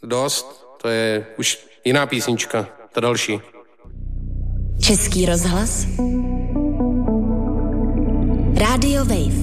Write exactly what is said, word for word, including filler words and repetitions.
dost, to je už jiná písnička, ta další. Český rozhlas, Rádio Wave.